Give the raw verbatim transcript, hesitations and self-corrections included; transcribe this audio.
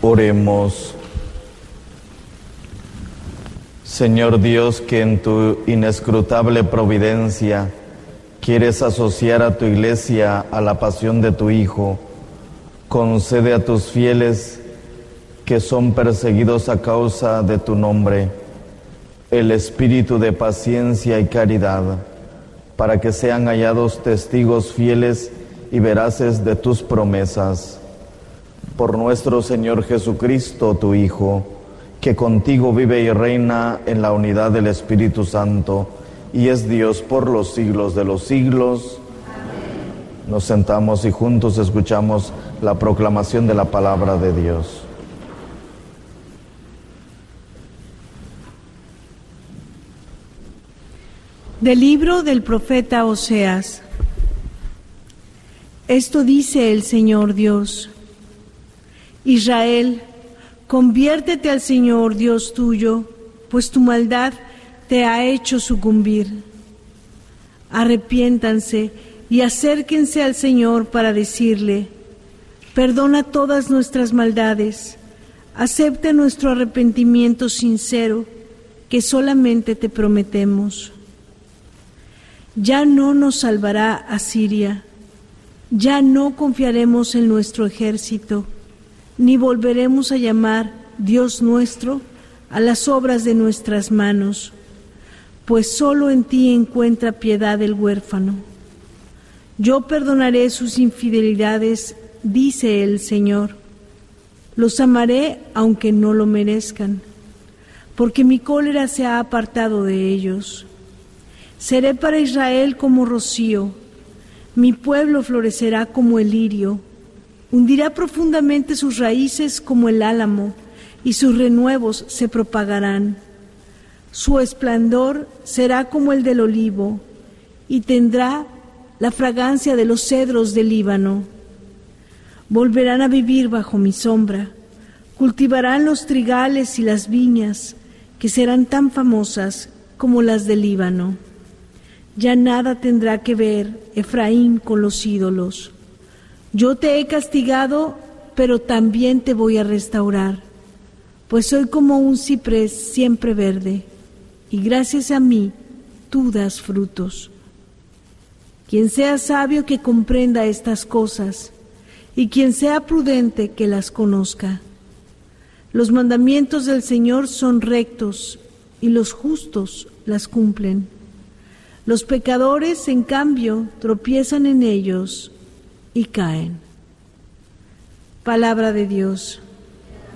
Oremos. Señor Dios, que en tu inescrutable providencia quieres asociar a tu Iglesia a la pasión de tu Hijo, concede a tus fieles que son perseguidos a causa de tu nombre el espíritu de paciencia y caridad, para que sean hallados testigos fieles y veraces de tus promesas. Por nuestro Señor Jesucristo, tu Hijo, que contigo vive y reina en la unidad del Espíritu Santo, y es Dios por los siglos de los siglos. Amén. Nos sentamos y juntos escuchamos la proclamación de la palabra de Dios. Del libro del profeta Oseas. Esto dice el Señor Dios: Israel, conviértete al Señor Dios tuyo, pues tu maldad te ha hecho sucumbir. Arrepiéntanse y acérquense al Señor para decirle: perdona todas nuestras maldades, acepta nuestro arrepentimiento sincero, que solamente te prometemos. Ya no nos salvará Asiria, ya no confiaremos en nuestro ejército, ni volveremos a llamar Dios nuestro a las obras de nuestras manos, pues solo en ti encuentra piedad el huérfano. Yo perdonaré sus infidelidades, dice el Señor. Los amaré aunque no lo merezcan, porque mi cólera se ha apartado de ellos. Seré para Israel como rocío, mi pueblo florecerá como el lirio, hundirá profundamente sus raíces como el álamo, y sus renuevos se propagarán. Su esplendor será como el del olivo, y tendrá la fragancia de los cedros del Líbano. Volverán a vivir bajo mi sombra, cultivarán los trigales y las viñas, que serán tan famosas como las del Líbano. Ya nada tendrá que ver Efraín con los ídolos. Yo te he castigado, pero también te voy a restaurar, pues soy como un ciprés siempre verde, y gracias a mí tú das frutos. Quien sea sabio que comprenda estas cosas, y quien sea prudente que las conozca. Los mandamientos del Señor son rectos, y los justos las cumplen. Los pecadores, en cambio, tropiezan en ellos y caen. Palabra de Dios.